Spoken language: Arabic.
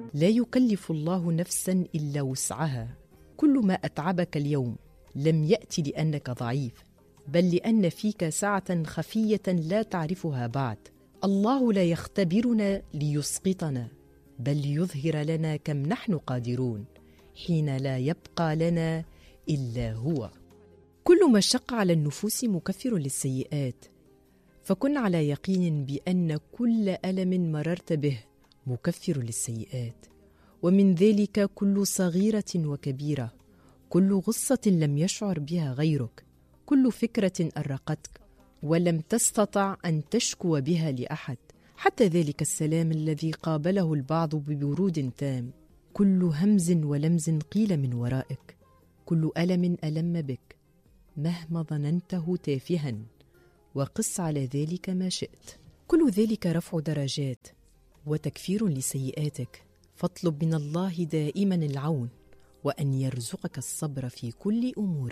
لا يكلف الله نفسا إلا وسعها. كل ما أتعبك اليوم لم يأتي لأنك ضعيف، بل لأن فيك سعة خفية لا تعرفها بعد. الله لا يختبرنا ليسقطنا، بل ليظهر لنا كم نحن قادرون حين لا يبقى لنا إلا هو. كل ما شق على النفوس مكفر للسيئات، فكن على يقين بأن كل ألم مررت به مكفر للسيئات، ومن ذلك كل صغيرة وكبيرة، كل غصة لم يشعر بها غيرك، كل فكرة أرقتك ولم تستطع أن تشكو بها لأحد، حتى ذلك السلام الذي قابله البعض ببرود تام، كل همز ولمز قيل من ورائك، كل ألم ألم بك مهما ظننته تافها، وقس على ذلك ما شئت. كل ذلك رفع درجات وتكفير لسيئاتك، فاطلب من الله دائما العون، وأن يرزقك الصبر في كل أمور.